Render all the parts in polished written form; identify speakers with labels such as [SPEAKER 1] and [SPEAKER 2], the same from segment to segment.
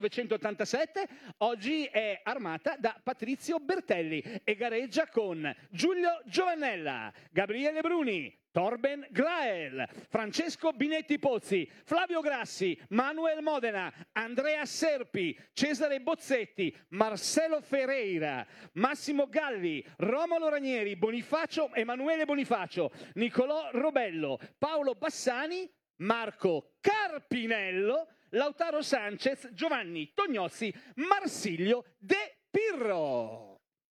[SPEAKER 1] 1987, oggi è armata da Patrizio Bertelli e gareggia con Giulio Giovannella, Gabriele Bruni, Torben Grael, Francesco Binetti Pozzi, Flavio Grassi, Manuel Modena, Andrea Serpi, Cesare Bozzetti, Marcelo Ferreira, Massimo Galli, Romolo Ranieri, Emanuele Bonifacio, Nicolò Robello, Paolo Bassani, Marco Carpinello, Lautaro Sanchez, Giovanni Tognozzi, Marsilio De Pirro.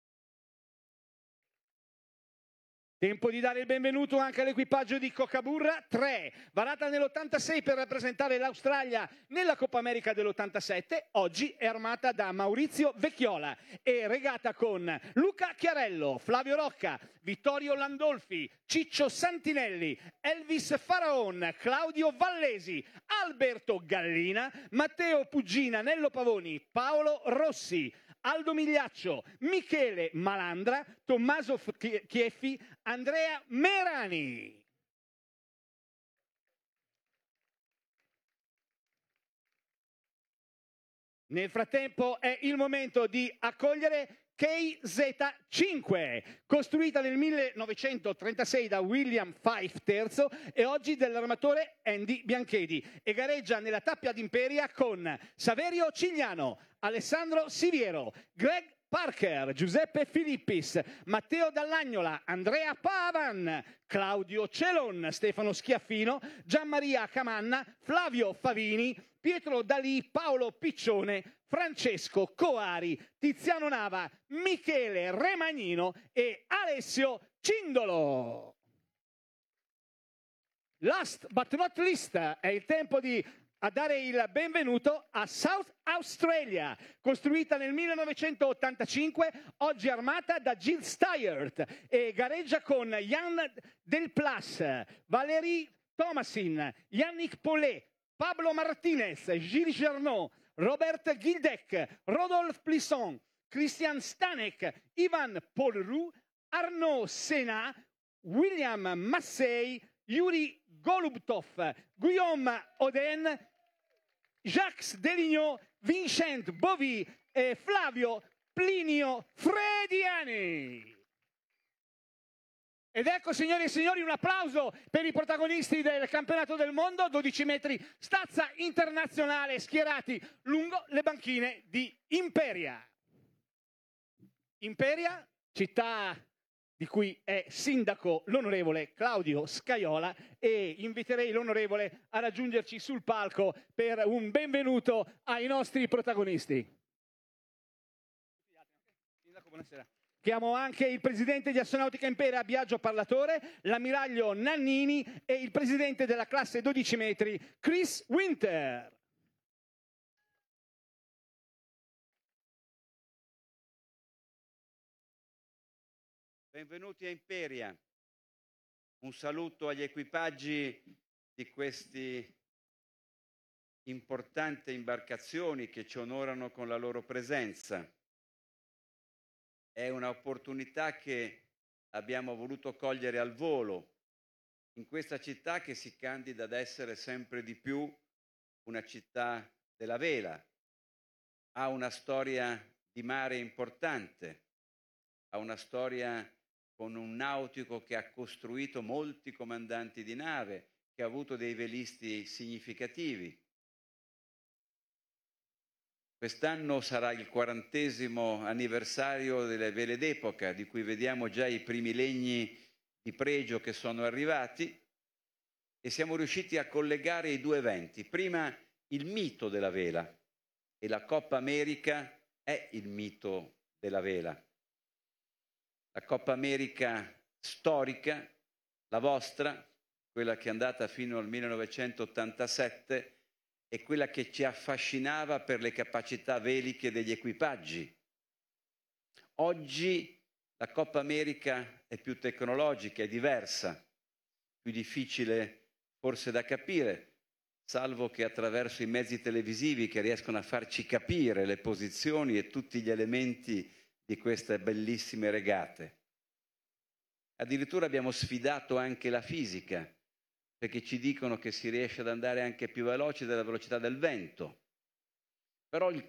[SPEAKER 1] Tempo di dare il benvenuto anche all'equipaggio di Cocaburra 3, varata nell'86 per rappresentare l'Australia nella Coppa America dell'87, oggi è armata da Maurizio Vecchiola e regata con Luca Chiarello, Flavio Rocca, Vittorio Landolfi, Ciccio Santinelli, Elvis Faraon, Claudio Vallesi, Alberto Gallina, Matteo Puggina, Nello Pavoni, Paolo Rossi, Aldo Migliaccio, Michele Malandra, Tommaso Chieffi, Andrea Merani. Nel frattempo è il momento di accogliere KZ5, costruita nel 1936 da William Fife III e oggi dell'armatore Andy Bianchedi, e gareggia nella tappia d'Imperia con Saverio Cigliano, Alessandro Siviero, Greg Parker, Giuseppe Filippis, Matteo Dall'Agnola, Andrea Pavan, Claudio Celon, Stefano Schiaffino, Gianmaria Camanna, Flavio Favini, Pietro Dalì, Paolo Piccione, Francesco Coari, Tiziano Nava, Michele Remagnino e Alessio Cindolo. Last but not least, è il tempo di dare il benvenuto a South Australia, costruita nel 1985, oggi armata da Jill Steyert e gareggia con Jan Delplas, Valérie Thomasin, Yannick Paulet, Pablo Martinez, Gilles Gernot, Robert Gildec, Rodolphe Plisson, Christian Stanek, Ivan Polru, Arnaud Senat, William Massey, Yuri Golubtov, Guillaume Oden, Jacques Delignon, Vincent Bovy e Flavio Plinio Frediani. Ed ecco, signori e signori, un applauso per i protagonisti del campionato del mondo, 12 metri stazza internazionale, schierati lungo le banchine di Imperia. Imperia, città di cui è sindaco l'onorevole Claudio Scaiola, e inviterei l'onorevole a raggiungerci sul palco per un benvenuto ai nostri protagonisti. Sindaco, buonasera. Chiamo anche il presidente di Astronautica Imperia, Biagio Parlatore, l'ammiraglio Nannini e il presidente della classe 12 metri, Chris Winter.
[SPEAKER 2] Benvenuti a Imperia. Un saluto agli equipaggi di queste importanti imbarcazioni che ci onorano con la loro presenza. È un'opportunità che abbiamo voluto cogliere al volo in questa città che si candida ad essere sempre di più una città della vela. Ha una storia di mare importante, ha una storia con un nautico che ha costruito molti comandanti di nave, che ha avuto dei velisti significativi. Quest'anno sarà il 40° anniversario delle vele d'epoca, di cui vediamo già i primi legni di pregio che sono arrivati, e siamo riusciti a collegare i due eventi. Prima il mito della vela, e la Coppa America è il mito della vela. La Coppa America storica, la vostra, quella che è andata fino al 1987, è quella che ci affascinava per le capacità veliche degli equipaggi. Oggi la Coppa America è più tecnologica, è diversa, più difficile forse da capire, salvo che attraverso i mezzi televisivi che riescono a farci capire le posizioni e tutti gli elementi di queste bellissime regate. Addirittura abbiamo sfidato anche la fisica, perché ci dicono che si riesce ad andare anche più veloci della velocità del vento. Però il